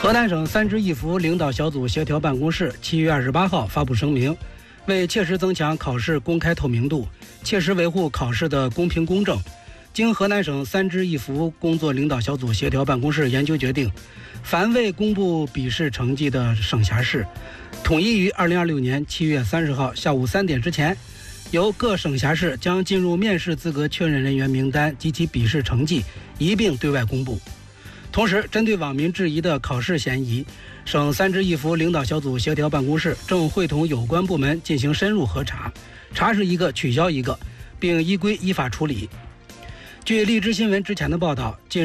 河南省三支一扶领导小组协调办公室7月28号发布声明，为切实增强考试公开透明度，切实维护考试的公平公正，经河南省三支一扶工作领导小组协调办公室研究决定，凡未公布笔试成绩的省辖市，统一于2026年7月30号下午3点之前，由各省辖市将进入面试资格确认人员名单及其笔试成绩一并对外公布。同时，针对网民质疑的考试嫌疑，省三支一扶领导小组协调办公室正会同有关部门进行深入核查，查实一个取消一个，并依规依法处理。据荔枝新闻之前的报道，近日